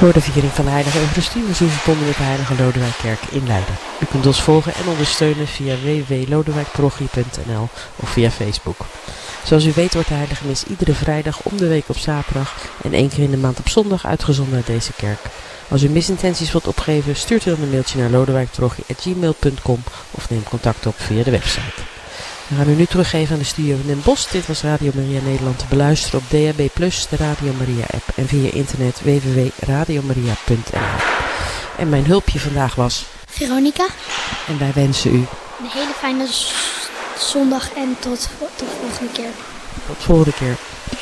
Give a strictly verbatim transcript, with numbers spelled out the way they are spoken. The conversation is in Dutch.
Voor de viering van de Heilige Eucharistie was u verbonden met de Heilige Lodewijkkerk in Leiden. U kunt ons volgen en ondersteunen via w w w punt lodewijkparochie punt n l of via Facebook. Zoals u weet wordt de Heilige Mis iedere vrijdag om de week op zaterdag en één keer in de maand op zondag uitgezonden uit deze kerk. Als u misintenties wilt opgeven, stuurt u dan een mailtje naar lodewijkparochie apenstaartje gmail punt com of neem contact op via de website. We gaan u nu teruggeven aan de studio in Den Bosch. Dit was Radio Maria Nederland te beluisteren op D A B plus, de Radio Maria app en via internet w w w punt radiomaria punt n l. En mijn hulpje vandaag was Veronica. En wij wensen u Een hele fijne z- zondag en tot, tot de volgende keer. tot de volgende keer.